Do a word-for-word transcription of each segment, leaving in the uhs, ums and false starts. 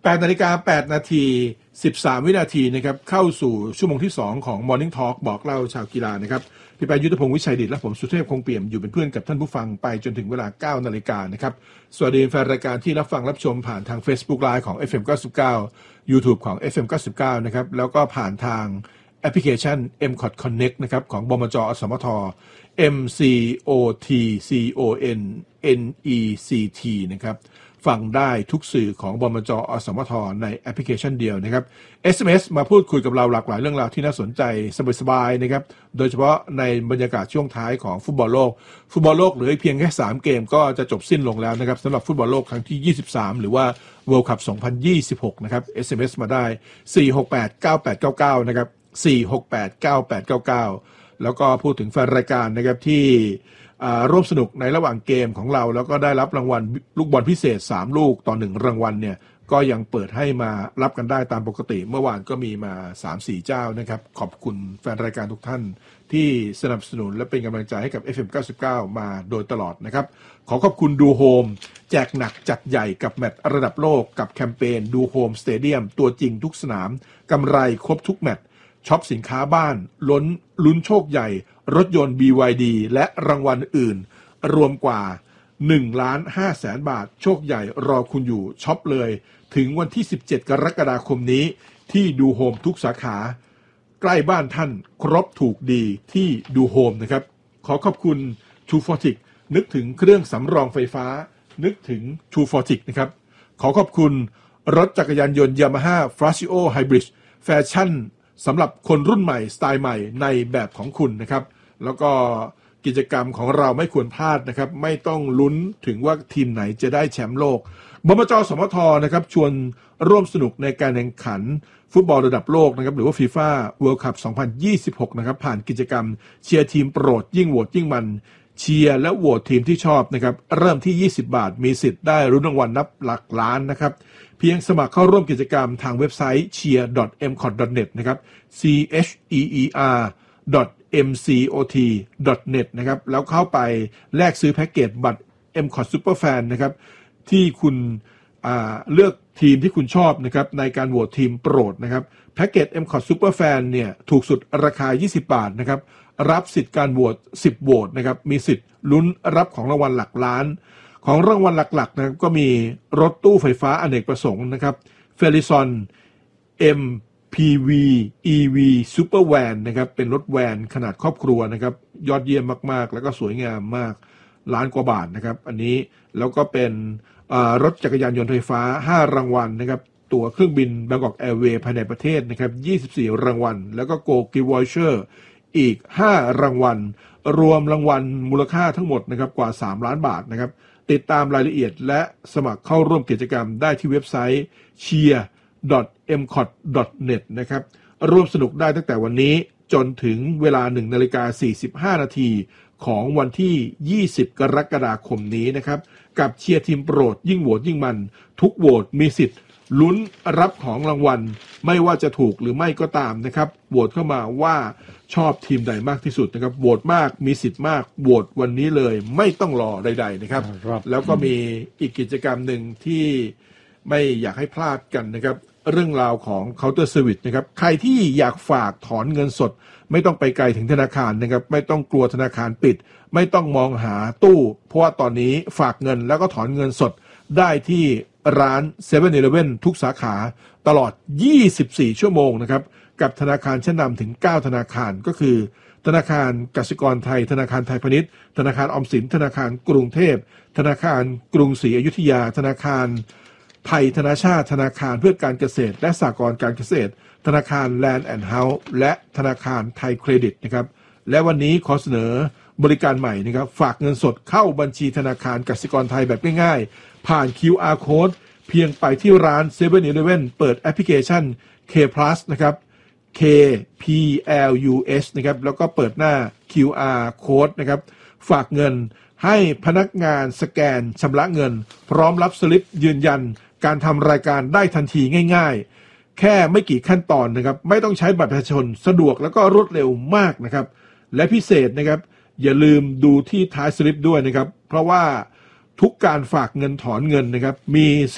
แปดนาฬิกาแปดนาทีสิบสามวินาทีนะครับเข้าสู่ชั่วโมงที่สองของ Morning Talk บอกเล่าชาวกีฬานะครับพี่ปยุทธพงศ์วิชัยดิษฐ์และผมสุเทพคงเปี่ยมอยู่เป็นเพื่อนกับท่านผู้ฟังไปจนถึงเวลา เก้านาฬิกานะครับสวัสดีแฟนรายการที่รับฟังรับชมผ่านทาง Facebook Live ของ เอฟ เอ็ม เก้าสิบเก้า YouTube ของ เอฟ เอ็ม เก้าสิบเก้า นะครับแล้วก็ผ่านทางแอปพลิเคชัน เอ็ม ซี โอ ที Connect นะครับของบมจ.อสมท เอ็ม ซี โอ ที ซี โอ เอ็น เอ็น อี ซี ที นะครับฟังได้ทุกสื่อของบมจ.อสมทในแอปพลิเคชันเดียวนะครับ เอส เอ็ม เอส มาพูดคุยกับเราหลากหลายเรื่องราวที่น่าสนใจสบายๆนะครับโดยเฉพาะในบรรยากาศช่วงท้ายของฟุตบอลโลกฟุตบอลโลกเหลือเพียงแค่สามเกมก็จะจบสิ้นลงแล้วนะครับสำหรับฟุตบอลโลกครั้งที่ยี่สิบสามหรือว่า World Cup สองพันยี่สิบหกนะครับ เอส เอ็ม เอส มาได้สี่ หก แปด เก้า แปด เก้า เก้านะครับสี่ หก แปด เก้า แปด เก้า เก้าแล้วก็พูดถึงแฟนรายการนะครับที่ร่วมสนุกในระหว่างเกมของเราแล้วก็ได้รับรางวัลลูกบอลพิเศษสามลูกต่อหนึ่งรางวัลเนี่ยก็ยังเปิดให้มารับกันได้ตามปกติเมื่อวานก็มีมา สามสี่ เจ้านะครับขอบคุณแฟนรายการทุกท่านที่สนับสนุนและเป็นกำลังใจให้กับ เอฟ เอ็ม เก้าสิบเก้า มาโดยตลอดนะครับขอขอบคุณดูโฮมแจกหนักจัดใหญ่กับแมตช์ระดับโลกกับแคมเปญดูโฮมสเตเดียมตัวจริงทุกสนามกำไรครบทุกแมตช์ช็อปสินค้าบ้านล้นลุ้นโชคใหญ่รถยนต์ บี วาย ดี และรางวัลอื่นรวมกว่าหนึ่งล้านห้าแสนบาทโชคใหญ่รอคุณอยู่ช็อปเลยถึงวันที่สิบเจ็ดกรกฎาคมนี้ที่ดูโฮมทุกสาขาใกล้บ้านท่านครบถูกดีที่ดูโฮมนะครับขอขอบคุณ True โฟร์ ที นึกถึงเครื่องสำรองไฟฟ้านึกถึง True โฟร์ ที นะครับขอขอบคุณรถจักรยานยนต์ Yamaha Frasio Hybrid แฟชั่นสำหรับคนรุ่นใหม่สไตล์ใหม่ในแบบของคุณนะครับแล้วก็กิจกรรมของเราไม่ควรพลาดนะครับไม่ต้องลุ้นถึงว่าทีมไหนจะได้แชมป์โลกบมจ.สมทนะครับชวนร่วมสนุกในการแข่งขันฟุตบอลระดับโลกนะครับหรือว่า FIFA World Cup สองพันยี่สิบหกนะครับผ่านกิจกรรมเชียร์ทีมโปรดยิ่งโหวตยิ่งมันเชียร์และโหวตทีมที่ชอบนะครับเริ่มที่ยี่สิบบาทมีสิทธิ์ได้ลุ้นรางวัลนับหลักล้านนะครับเพียงสมัครเข้าร่วมกิจกรรมทางเว็บไซต์ เชียร์ ดอท เอ็ม ซี โอ ที ดอท เน็ต นะครับ ซี เอช อี อี อาร์ ดอท เอ็ม ซี โอ ที ดอท เน็ต นะครับแล้วเข้าไปแลกซื้อแพ็กเกจบัตร เอ็ม ซี โอ ที Superfan นะครับที่คุณเลือกทีมที่คุณชอบนะครับในการโหวตทีมโปรดนะครับแพ็กเกจ เอ็ม ซี โอ ที Superfan เนี่ยถูกสุดราคายี่สิบบาทนะครับรับสิทธิ์การโหวตสิบโหวตนะครับมีสิทธิ์ลุ้นรับของรางวัลหลักล้านของรางวัลหลักๆนะครับก็มีรถตู้ไฟฟ้าอเนกประสงค์นะครับ Verizon เอ็ม พี วี อี วี Super Van นะครับเป็นรถแวนขนาดครอบครัวนะครับยอดเยี่ยมมากๆแล้วก็สวยงามมากล้านกว่าบาทนะครับอันนี้แล้วก็เป็นรถจักรยานยนต์ไฟฟ้าห้ารางวัลนะครับตั๋วเครื่องบิน Bangkok Airways ภายในประเทศนะครับยี่สิบสี่รางวัลแล้วก็ Go Gift Voucher อีกห้ารางวัลรวมรางวัลมูลค่าทั้งหมดนะครับกว่าสามล้านบาทนะครับติดตามรายละเอียดและสมัครเข้าร่วมกิจกรรมได้ที่เว็บไซต์ เชียร์ ดอท เอ็ม ซี โอ ที ดอท เน็ต นะครับร่วมสนุกได้ตั้งแต่วันนี้จนถึงเวลา หนึ่งนาฬิกาสี่สิบห้านาทีของวันที่ยี่สิบกรกฎาคมนี้นะครับกับเชียร์ทีมโปรดยิ่งโหวตยิ่งมันทุกโหวตมีสิทธิ์ลุ้นรับของรางวัลไม่ว่าจะถูกหรือไม่ก็ตามนะครับโหวตเข้ามาว่าชอบทีมใดมากที่สุดนะครับโหวตมากมีสิทธิ์มากโหวตวันนี้เลยไม่ต้องรอใดๆนะครับแล้วก็มีอีกกิจกรรมหนึ่งที่ไม่อยากให้พลาดกันนะครับเรื่องราวของ Counter Service นะครับใครที่อยากฝากถอนเงินสดไม่ต้องไปไกลถึงธนาคารนะครับไม่ต้องกลัวธนาคารปิดไม่ต้องมองหาตู้เพราะว่าตอนนี้ฝากเงินแล้วก็ถอนเงินสดได้ที่ร้าน เซเว่น อีเลฟเว่น ทุกสาขาตลอดยี่สิบสี่ชั่วโมงนะครับกับธนาคารชั้นนำถึงเก้าธนาคารก็คือธนาคารกสิกรไทยธนาคารไทยพาณิชย์ธนาคารออมสินธนาคารกรุงเทพธนาคารกรุงศรีอยุธยาธนาคารไทยธนาชาติธนาคารเพื่อการเกษตรและสหกรณ์การเกษตรธนาคาร Land and House และธนาคารไทยเครดิตนะครับและวันนี้ขอเสนอบริการใหม่นะครับฝากเงินสดเข้าบัญชีธนาคารกสิกรไทยแบบง่ายๆผ่าน คิว อาร์ Code เพียงไปที่ร้าน เซเว่น อีเลฟเว่น เปิดแอปพลิเคชัน K Plus นะครับ K พี แอล ยู เอส นะครับแล้วก็เปิดหน้า คิว อาร์ Code นะครับฝากเงินให้พนักงานสแกนชำระเงินพร้อมรับสลิปยืนยันการทำรายการได้ทันทีง่ายๆแค่ไม่กี่ขั้นตอนนะครับไม่ต้องใช้บัตรประชาชนสะดวกแล้วก็รวดเร็วมากนะครับและพิเศษนะครับอย่าลืมดูที่ท้ายสลิปด้วยนะครับเพราะว่าทุกการฝากเงินถอนเงินนะครับมีสิทธิ์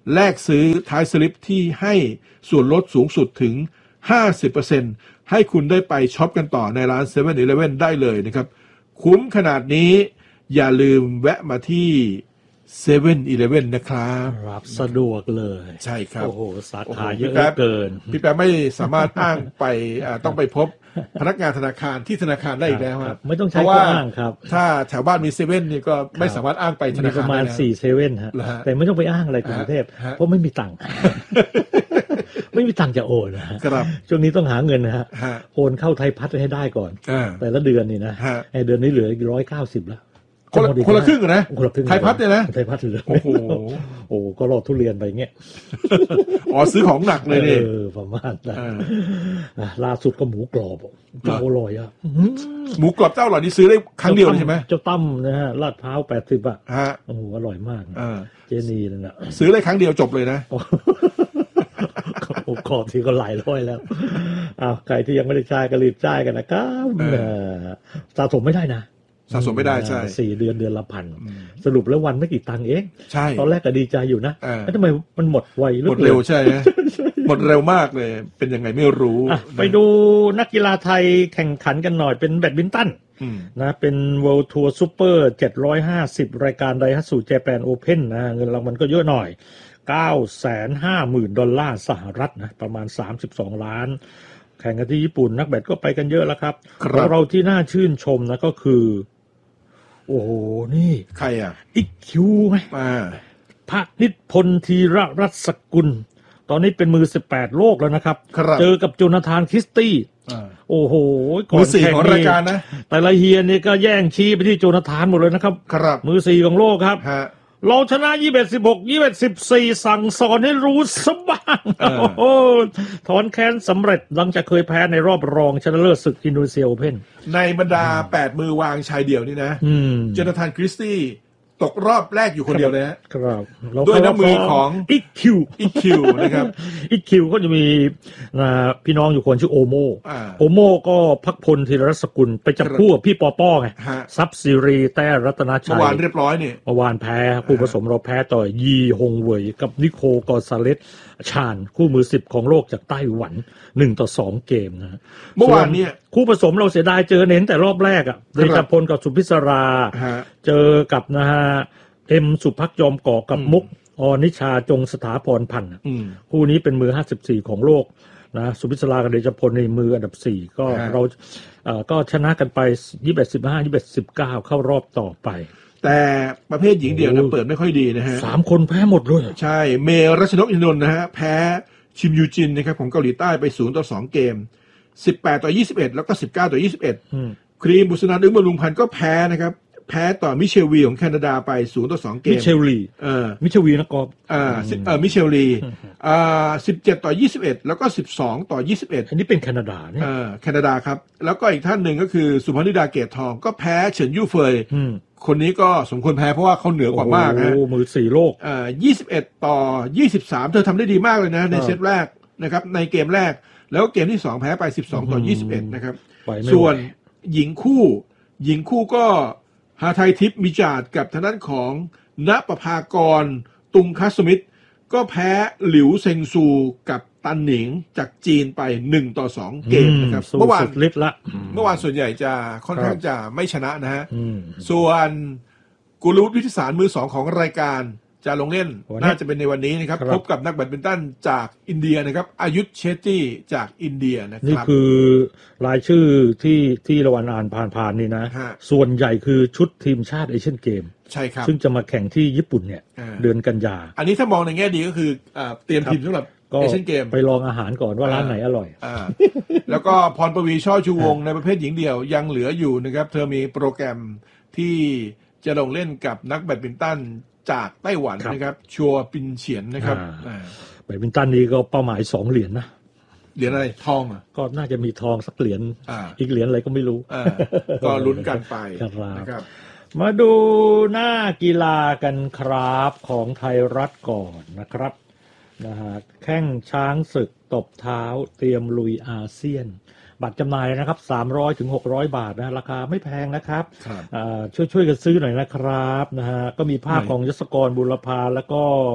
แลกซื้อท้ายสลิปที่ให้ส่วนลดสูงสุดถึง ห้าสิบเปอร์เซ็นต์ ให้คุณได้ไปช็อปกันต่อในร้าน เซเว่น อีเลฟเว่น ได้เลยนะครับคุ้มขนาดนี้อย่าลืมแวะมาที่ เซเว่น อีเลฟเว่น นะครับรับสะดวกเลยใช่ครับโอ้โหสาขาเยอะเกินพี่แป๊บไม่สามารถอ้างไปต้องไปพบพนักงานธนาคารที่ธนาคารได้อีกแล้วครับไม่ต้องใช้ข้ออ้างครับถ้าแถวบ้านมีเซเว่นนี่ก็ไม่สามารถอ้างไปธนาคารได้ประมาณสี่เซเว่นฮะแต่ไม่ต้องไปอ้างอะไรกรุงเทพเพราะไม่มีตังค์ไม่มีตังค์จะโอนนะฮะช่วงนี้ต้องหาเงินนะฮะโอนเข้าไทยพัฒน์ให้ได้ก่อนแต่ละเดือนนี่นะไอเดือนนี้เหลือร้อยเก้าสิบแล้วคนละคนละครึ่งนะไทยพัฒน์เนี่ยนะไทยพัฒน์เลยโอ้โหโอ้ก็รอทุเรียนไปเงี้ยอ๋อซื้อของหนักเลยนี่เออประมาณนั้นล่าสุดก็หมูกรอบเจ้าอร่อยอ่ะหมูกรอบเจ้าอร่อยนี่ซื้อได้ครั้งเดียวใช่ไหมเจ้าตั้มนะฮะลาดพร้าวแปดสิบอ่ะโอ้โหอร่อยมากเจนีนั่นแหละซื้อได้ครั้งเดียวจบเลยนะหมูกรอบที่ก็หลายร้อยแล้วอ้าวใครที่ยังไม่ได้ใช้ก็รีบใช้กันนะครับสะสมไม่ได้นะสะสมไม่ได้ใช่สี่เดือนเดือนละพันสรุปแล้ววันไม่กี่ตังค์เองใช่ตอนแรกก็ดีใจอยู่นะแล้วทำไมมันหมดไวหมดเร็วใช่ไหมหมดเร็วมากเลยเป็นยังไงไม่รู้ไปดูนักกีฬาไทยแข่งขันกันหน่อยเป็นแบดมินตันนะเป็น World Tour Super เจ็ดร้อยห้าสิบรายการไดฮัตสุ Japan Open นะเงินรางวัลก็เยอะหน่อย เก้าแสนห้าหมื่น ดอลลาร์สหรัฐนะประมาณสามสิบสองล้านแข่งกันที่ญี่ปุ่นนักแบดก็ไปกันเยอะแล้วครับแล้วเราที่น่าชื่นชมนะก็คือโอ้โหนี่ใครอ่ะอีกคิวไหมพระนิพนธ์ธีรรัศกุลตอนนี้เป็นมือสิบแปดโลกแล้วนะครับเจอกับโจนาธานคริสตี้โอ้โหก่อนแข่งของรายการนะแต่ละเฮียนี่ก็แย่งชี้ไปที่โจนาธานหมดเลยนะครับมือสี่ของโลกครับเราชนะยี่สิบเอ็ด สิบหก ยี่สิบเอ็ด สิบสี่ สั่งสอนให้รู้สบ้างโอ้โหถอนแค้นสำเร็จหลังจากเคยแพ้ในรอบรองชนะเลิศศึกอินโดนีเซียโอเพ่นในบรรดาแปดมือวางชายเดี่ยวนี่นะโจนาธานคริสตี้ตกรอบแรกอยู่คนเดียวเลยครับด้วยน้ำมือของอีกคิวอีกคิวนะครับอีกคิวก็จะมีพี่น้องอยู่คนชื่อโอโมโอโมก็พักพลธีรรัศกุลไปจับคู่กับพี่ปอป้อไงซับซิรีแต้รัตนชัยเมื่อวานเรียบร้อยนี่เมื่อวานแพ้คู่ผสมเราแพ้ต่อยีฮงเวยกับนิโคกอซาเลสชานคู่มือสิบของโลกจากไต้หวันหนึ่งต่อสองเกมนะเมื่อวานเนี่ยคู่ผสมเราเสียดายเจอเน้นแต่รอบแรกอ่ะเดชพลกับสุพิศราเจอกับนะฮะเอ็มสุภักจอมก่อกับมุกอนิชาจงสถาพรพันธ์คู่นี้เป็นมือห้าสิบสี่ของโลกนะสุพิศรากับเดชพลในมืออันดับสี่ก็เราเอ่อก็ชนะกันไปยี่สิบเอ็ด สิบห้า ยี่สิบเอ็ด สิบเก้าเข้ารอบต่อไปแต่ประเภทหญิงเดี่ยวนั้นเปิดไม่ค่อยดีนะฮะสามคนแพ้หมดเลยใช่เมรัชนกอินทนนท์นะฮะแพ้ชิมยูจินนะครับของเกาหลีใต้ไปศูนย์ต่อสองเกมสิบแปดต่อยี่สิบเอ็ดแล้วก็สิบเก้าต่อยี่สิบเอ็ดครีมบุษนันท์อึ้งบำรุงพันธ์ก็แพ้นะครับแพ้ต่อมิเชลวีของแคนาดาไปศูนย์ต่อสองเกมมิเชลลีเออมิเชลวีนะกอบอ่าเออมิเชลลีอ่าสิบเจ็ดต่อยี่สิบเอ็ดแล้วก็สิบสองต่อยี่สิบเอ็ดอันนี้เป็นแคนาดาเนี่ยเออแคนาดาครับแล้วก็อีกท่านหนึ่งก็คือสุพรรณิดาเกตทองก็แพ้เฉินยู่เฟยคนนี้ก็สมควรแพ้เพราะว่าเขาเหนือกว่ามากนะโอ้มือสี่โลกอ่ายี่สิบเอ็ดต่อยี่สิบสามเธอทำได้ดีมากเลยนะในเซตแรกนะครับในเกมแรกแล้วเกมที่สองแพ้ไปสิบสองต่อยี่สิบเอ็ดนะครับส่วนหญิงคู่หญิงคู่ก็หาไทยทิพย์มิจาดกับทางด้านของณประภากรตุงคัสมิทก็แพ้หลิวเซงซูกับตันหนิงจากจีนไปหนึ่งต่อสองเกมนะครับเมื่อวานลิดละเมื่อวานส่วนใหญ่จะค่อนข้างจะไม่ชนะนะฮะส่วนกุลวุฒิวิทยสารมือสองของรายการจะลงเล่นน่าจะเป็นในวันนี้นะครับพบกับนักแบดมินตันจากอินเดียนะครับอายุธเชตตี้จากอินเดียนะครับนี่คือรายชื่อที่ที่ระวันอ่านผ่านๆนี่นะส่วนใหญ่คือชุดทีมชาติเอเชียนเกมใช่ครับซึ่งจะมาแข่งที่ญี่ปุ่นเนี่ยเดือนกันยาอันนี้ถ้ามองในแง่ดีก็คือเตรียมทีมสำหรับเอเชียนเกมไปลองอาหารก่อนว่าร้านไหนอร่อยแล้วก็พรปวีช่อชูวงในประเภทหญิงเดี่ยวยังเหลืออยู่นะครับเธอมีโปรแกรมที่จะลงเล่นกับนักแบดมินตันจากไต้หวันนะครับชัวปินเฉียนนะครับแบดมินตันนี้ก็เป้าหมายสองเหรียญนะเหรียญอะไรทองอ่ะก็น่าจะมีทองสักเหรียญอีกเหรียญอะไรก็ไม่รู้ก็ลุ้นกันไปนะครับมาดูหน้ากีฬากันครับของไทยรัฐก่อนนะครับนะฮะแข้งช้างศึกตบเท้าเตรียมลุยอาเซียนบัตรจำหน่ายนะครับสามร้อยถึงหกร้อยบาทนะราคาไม่แพงนะครับช่วยช่วยกันซื้อหน่อยนะครับนะฮะก็มีภาพของยศกรบุรพาแล้วก็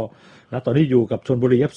นะตอนนี้อยู่กับชลบุรี เอฟ